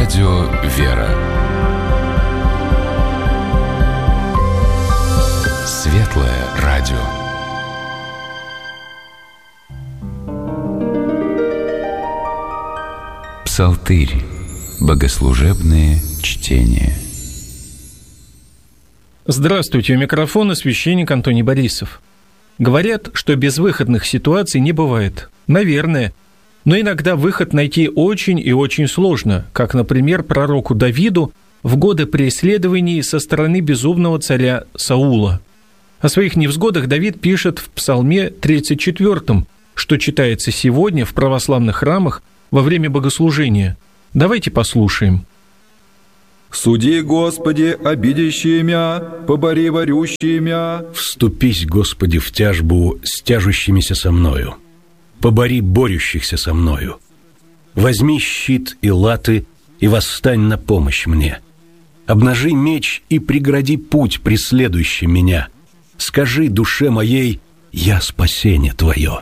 Радио «Вера». Светлое радио. Псалтырь. Богослужебные чтения. Здравствуйте, у микрофона священник Антоний Борисов. Говорят, что безвыходных ситуаций не бывает. Наверное. Но иногда выход найти очень и очень сложно, как, например, пророку Давиду в годы преследований со стороны безумного царя Саула. О своих невзгодах Давид пишет в Псалме 34, что читается сегодня в православных храмах во время богослужения. Давайте послушаем. «Суди, Господи, обидящие мя, побори ворющие мя». «Вступись, Господи, в тяжбу с тяжущимися со мною, побори борющихся со мною. Возьми щит и латы и восстань на помощь мне. Обнажи меч и прегради путь преследующий меня. Скажи душе моей: я спасение Твое.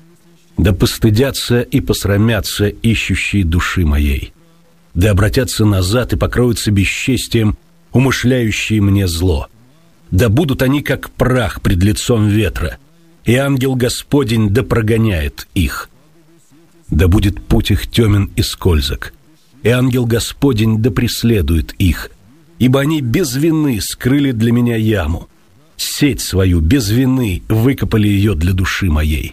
Да постыдятся и посрамятся ищущие души моей. Да обратятся назад и покроются бесчестием умышляющие мне зло. Да будут они, как прах пред лицом ветра, и ангел Господень да прогоняет их. Да будет путь их темен и скользок, и ангел Господень да преследует их, ибо они без вины скрыли для меня яму, сеть свою без вины выкопали ее для души моей.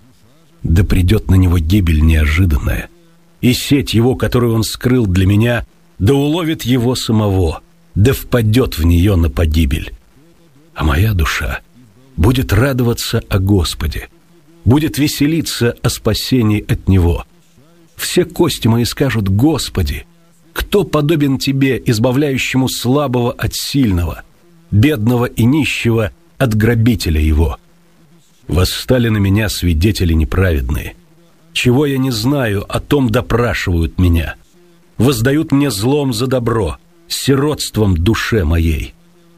Да придет на него гибель неожиданная, и сеть его, которую он скрыл для меня, да уловит его самого, да впадет в нее на погибель. А моя душа будет радоваться о Господе, будет веселиться о спасении от Него. Все кости мои скажут: Господи, кто подобен Тебе, избавляющему слабого от сильного, бедного и нищего от грабителя его? Восстали на меня свидетели неправедные. Чего я не знаю, о том допрашивают меня. Воздают мне злом за добро, сиротством душе моей.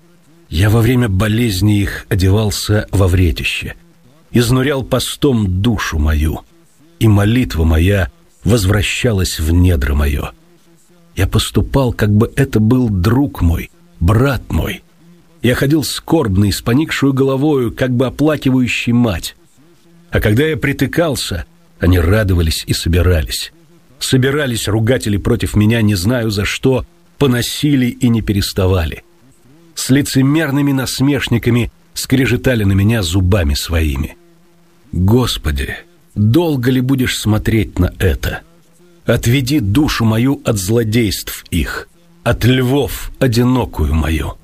Я во время болезни их одевался во вретище, изнурял постом душу мою, и молитва моя возвращалась в недра мое. Я поступал, как бы это был друг мой, брат мой. Я ходил скорбный, с поникшую головою, как бы оплакивающий мать. А когда я притыкался, они радовались и собирались. Собирались ругатели против меня, не знаю за что, поносили и не переставали. С лицемерными насмешниками скрежетали на меня зубами своими. Господи, долго ли будешь смотреть на это? Отведи душу мою от злодейств их, от львов одинокую мою.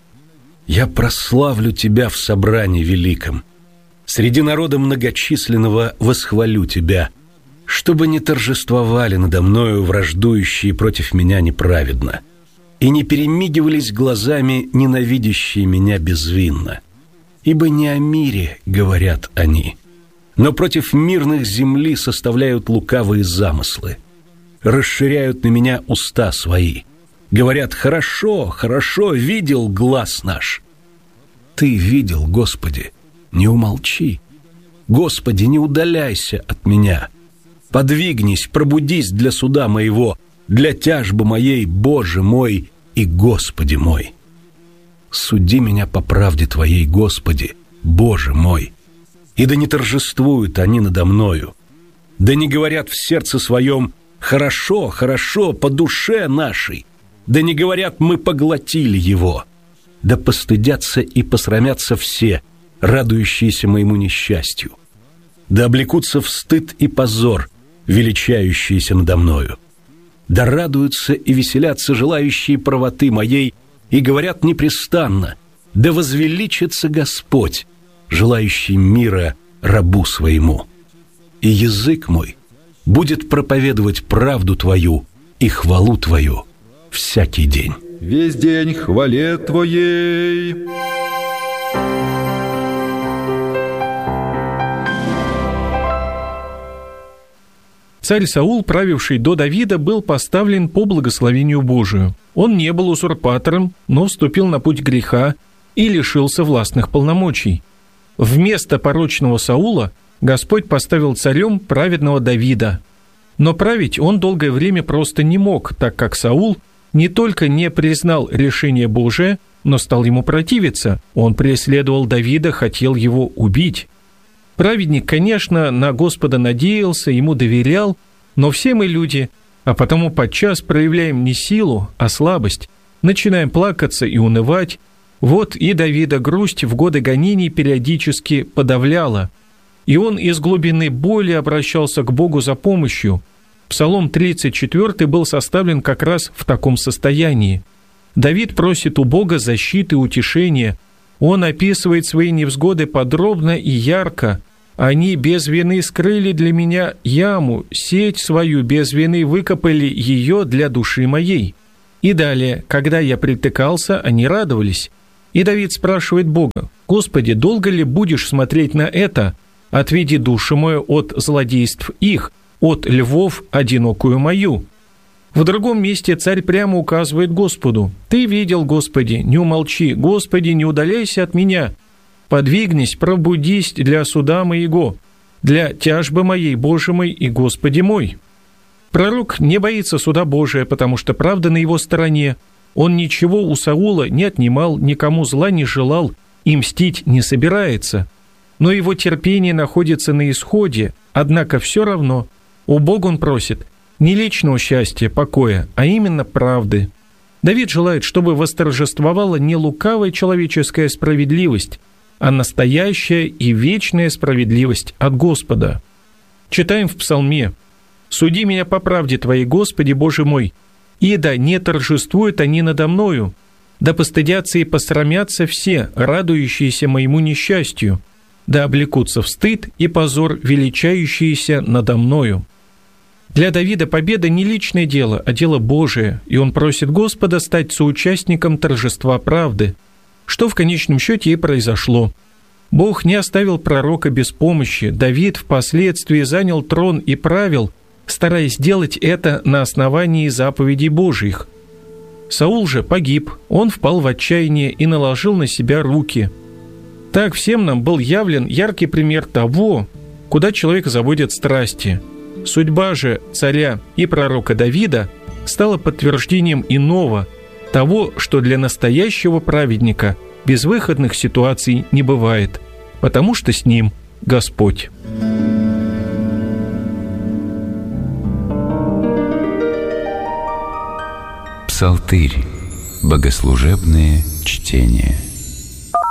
Я прославлю Тебя в собрании великом, среди народа многочисленного восхвалю Тебя, чтобы не торжествовали надо мною враждующие против меня неправедно, и не перемигивались глазами ненавидящие меня безвинно. Ибо не о мире говорят они, но против мирных земли составляют лукавые замыслы. Расширяют на меня уста свои. Говорят: хорошо, хорошо, видел глаз наш. Ты видел, Господи, не умолчи. Господи, не удаляйся от меня. Подвигнись, пробудись для суда моего, для тяжбы моей, Боже мой и Господи мой. Суди меня по правде Твоей, Господи, Боже мой. И да не торжествуют они надо мною, да не говорят в сердце своем: хорошо, хорошо, по душе нашей, да не говорят: мы поглотили его. Да постыдятся и посрамятся все, радующиеся моему несчастью. Да облекутся в стыд и позор, величающиеся надо мною. Да радуются и веселятся желающие правоты моей, и говорят непрестанно: да возвеличится Господь, желающий мира рабу своему. И язык мой будет проповедовать правду Твою и хвалу Твою всякий день. Весь день хвале Твоей. Царь Саул, правивший до Давида, был поставлен по благословению Божию. Он не был узурпатором, но вступил на путь греха и лишился властных полномочий. Вместо порочного Саула Господь поставил царем праведного Давида. Но править он долгое время просто не мог, так как Саул не только не признал решение Божие, но стал ему противиться. Он преследовал Давида, хотел его убить. Праведник, конечно, на Господа надеялся, ему доверял, но все мы люди, а потому подчас проявляем не силу, а слабость, начинаем плакаться и унывать. Вот и Давида грусть в годы гонений периодически подавляла, и он из глубины боли обращался к Богу за помощью. Псалом 34 был составлен как раз в таком состоянии. Давид просит у Бога защиты и утешения. Он описывает свои невзгоды подробно и ярко. «Они без вины скрыли для меня яму, сеть свою без вины выкопали ее для души моей». И далее: «Когда я притыкался, они радовались». И Давид спрашивает Бога: «Господи, долго ли будешь смотреть на это? Отведи душу мою от злодейств их, от львов одинокую мою». В другом месте царь прямо указывает Господу: «Ты видел, Господи, не умолчи, Господи, не удаляйся от меня. Подвигнись, пробудись для суда моего, для тяжбы моей, Боже мой и Господи мой». Пророк не боится суда Божия, потому что правда на его стороне. Он ничего у Саула не отнимал, никому зла не желал и мстить не собирается. Но его терпение находится на исходе, однако все равно у Бога он просит не личного счастья, покоя, а именно правды. Давид желает, чтобы восторжествовала не лукавая человеческая справедливость, а настоящая и вечная справедливость от Господа. Читаем в Псалме: «Суди меня по правде Твоей, Господи, Боже мой, и да не торжествуют они надо мною, да постыдятся и посрамятся все, радующиеся моему несчастью, да облекутся в стыд и позор, величающиеся надо мною». Для Давида победа не личное дело, а дело Божие, и он просит Господа стать соучастником торжества правды, что в конечном счете и произошло. Бог не оставил пророка без помощи. Давид впоследствии занял трон и правил, стараясь сделать это на основании заповедей Божьих. Саул же погиб, он впал в отчаяние и наложил на себя руки. Так всем нам был явлен яркий пример того, куда человек заводит страсти. Судьба же царя и пророка Давида стала подтверждением иного, того, что для настоящего праведника безвыходных ситуаций не бывает, потому что с ним Господь. Псалтырь. Богослужебные чтения.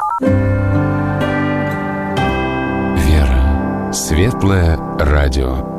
Вера. Светлое радио.